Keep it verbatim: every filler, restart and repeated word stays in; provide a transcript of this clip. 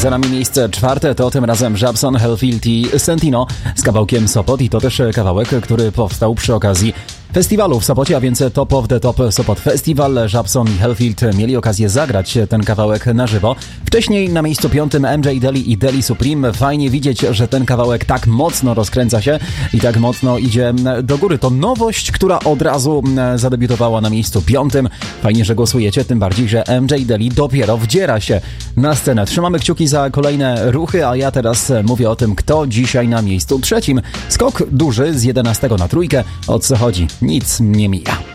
Za nami miejsce czwarte, to tym razem Żabson, Hellfield i Sentino z kawałkiem Sopot i to też kawałek, który powstał przy okazji festiwalu w Sopocie, a więc Top of the Top Sopot Festival. Żabson i Hellfield mieli okazję zagrać ten kawałek na żywo. Wcześniej na miejscu piątym M J Deli i Deli Supreme. Fajnie widzieć, że ten kawałek tak mocno rozkręca się i tak mocno idzie do góry. To nowość, która od razu zadebiutowała na miejscu piątym. Fajnie, że głosujecie, tym bardziej, że M J Deli dopiero wdziera się na scenę. Trzymamy kciuki za kolejne ruchy, a ja teraz mówię o tym, kto dzisiaj na miejscu trzecim. Skok duży z jedenastego na trójkę. O co chodzi? Nic nie mija.